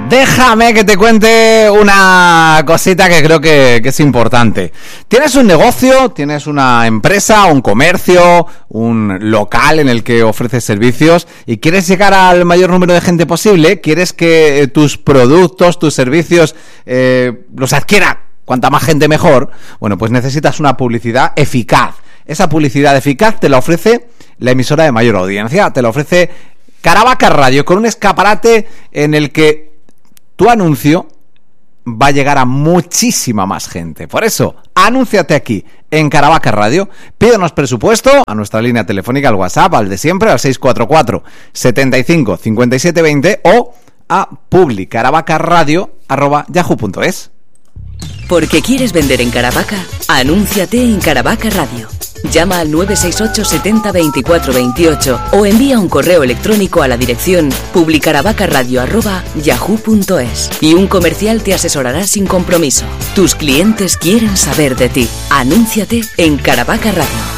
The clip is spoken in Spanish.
Déjame que te cuente una cosita que creo que es importante. Tienes un negocio, tienes una empresa, un comercio, un local en el que ofreces servicios y quieres llegar al mayor número de gente posible, quieres que tus productos, tus servicios los adquiera cuanta más gente mejor. Bueno, pues necesitas una publicidad eficaz. Esa publicidad eficaz te la ofrece la emisora de mayor audiencia, te la ofrece Caravaca Radio, con un escaparate en el que tu anuncio va a llegar a muchísima más gente. Por eso, anúnciate aquí en Caravaca Radio, pídenos presupuesto a nuestra línea telefónica, al WhatsApp, al de siempre, al 644 75 57 20 o a publicaravacaradio@yahoo.es. Porque quieres vender en Caravaca, anúnciate en Caravaca Radio. Llama al 968 70 24 28 o envía un correo electrónico a la dirección publicaravacaradio@yahoo.es y un comercial te asesorará sin compromiso. Tus clientes quieren saber de ti. Anúnciate en Caravaca Radio.